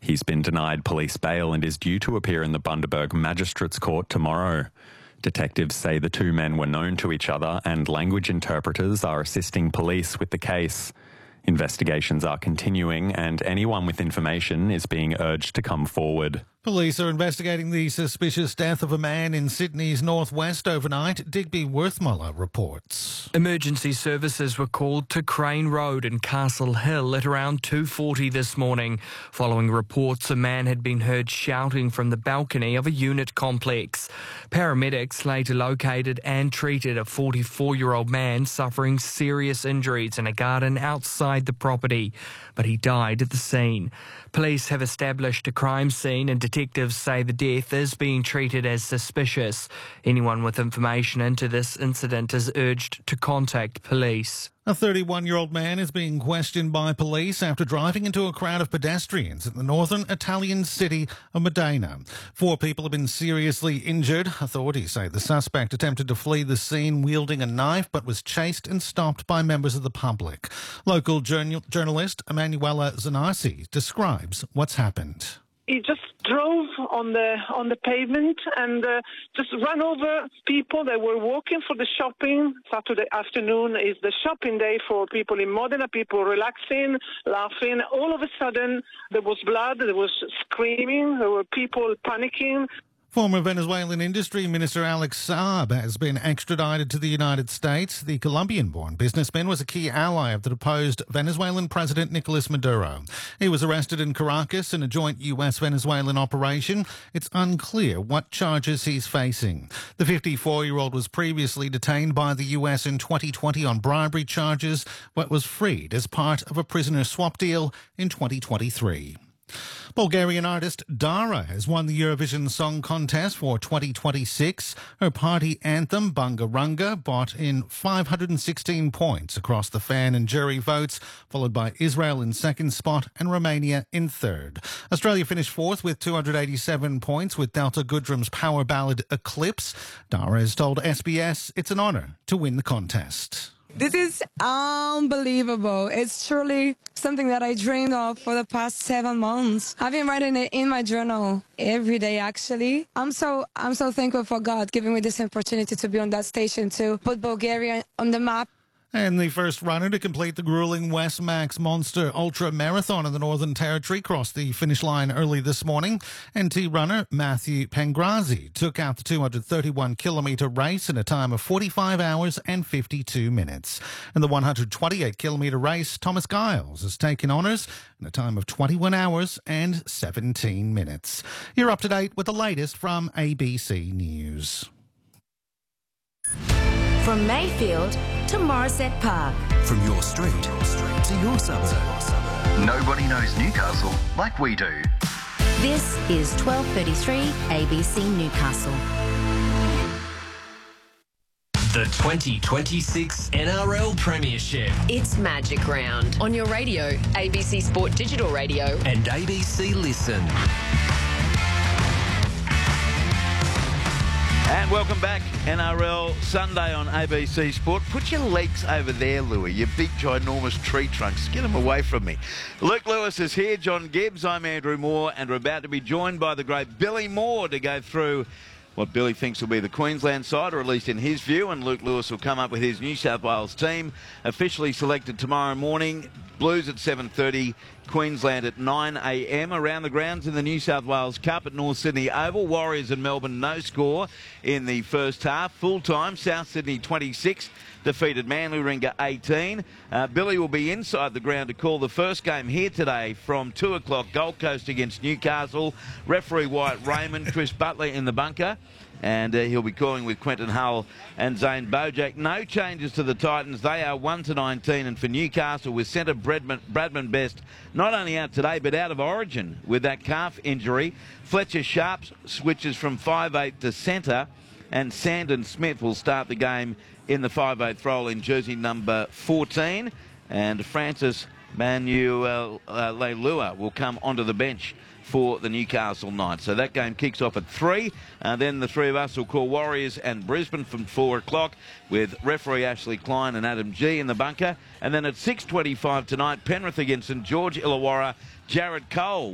He's been denied police bail and is due to appear in the Bundaberg Magistrates Court tomorrow. Detectives say the two men were known to each other and language interpreters are assisting police with the case. Investigations are continuing and anyone with information is being urged to come forward. Police are investigating the suspicious death of a man in Sydney's northwest overnight, Digby Worthmuller reports. Emergency services were called to Crane Road in Castle Hill at around 2:40 this morning, following reports a man had been heard shouting from the balcony of a unit complex. Paramedics later located and treated a 44-year-old man suffering serious injuries in a garden outside the property, but he died at the scene. Police have established a crime scene and detectives say the death is being treated as suspicious. Anyone with information into this incident is urged to contact police. A 31-year-old man is being questioned by police after driving into a crowd of pedestrians in the northern Italian city of Modena. 4 people have been seriously injured. Authorities say the suspect attempted to flee the scene wielding a knife but was chased and stopped by members of the public. Local journalist Emanuela Zanarsi describes what's happened. He just drove on the pavement and just ran over people that were walking for the shopping. Saturday afternoon is the shopping day for people in Modena, people relaxing, laughing. All of a sudden, there was blood, there was screaming, there were people panicking. Former Venezuelan Industry Minister Alex Saab has been extradited to the United States. The Colombian-born businessman was a key ally of the deposed Venezuelan President Nicolas Maduro. He was arrested in Caracas in a joint U.S.-Venezuelan operation. It's unclear what charges he's facing. The 54-year-old was previously detained by the U.S. in 2020 on bribery charges, but was freed as part of a prisoner swap deal in 2023. Bulgarian artist Dara has won the Eurovision Song Contest for 2026. Her party anthem, Bunga Runga, brought in 516 points across the fan and jury votes, followed by Israel in second spot and Romania in third. Australia finished fourth with 287 points with Delta Goodrum's power ballad Eclipse. Dara has told SBS it's an honour to win the contest. This is unbelievable. It's truly something that I dreamed of for the past 7 months. I've been writing it in my journal every day, actually. I'm so thankful for God giving me this opportunity to be on that station, to put Bulgaria on the map. And the first runner to complete the grueling Westmax Monster Ultra Marathon in the Northern Territory crossed the finish line early this morning. NT runner Matthew Pangrazi took out the 231-kilometre race in a time of 45 hours and 52 minutes. In the 128-kilometre race, Thomas Giles has taken honours in a time of 21 hours and 17 minutes. You're up to date with the latest from ABC News. From Mayfield to Morisset Park. From your street to your suburb. Nobody knows Newcastle like we do. This is 1233 ABC Newcastle. The 2026 NRL Premiership. It's Magic Round. On your radio, ABC Sport Digital Radio. And ABC Listen. And welcome back, NRL Sunday on ABC Sport. Put your legs over there, Louis, you big, ginormous tree trunks. Get them away from me. Luke Lewis is here, John Gibbs, I'm Andrew Moore, and we're about to be joined by the great Billy Moore to go through what Billy thinks will be the Queensland side, or at least in his view, and Luke Lewis will come up with his New South Wales team, officially selected tomorrow morning. Blues at 7:30, Queensland at 9 a.m. Around the grounds in the New South Wales Cup at North Sydney Oval. Warriors and Melbourne no score in the first half. Full time, South Sydney 26 defeated Manly Warringah 18. Billy will be inside the ground to call the first game here today from 2 o'clock, Gold Coast against Newcastle. Referee Wyatt Raymond, Chris Butler in the bunker. And he'll be calling with Quentin Hull and Zane Bojack. No changes to the Titans. They are 1-19. And for Newcastle, with centre Bradman Best not only out today, but out of origin with that calf injury. Fletcher Sharp switches from 5'8" to centre. And Sandon Smith will start the game in the 5'8" role in jersey number 14. And Francis Manuel Leilua will come onto the bench for the Newcastle Knights. So that game kicks off at 3. Then the three of us will call Warriors and Brisbane from 4 o'clock with referee Ashley Klein and Adam G in the bunker. And then at 6:25 tonight, Penrith against St George Illawarra, Jared Cole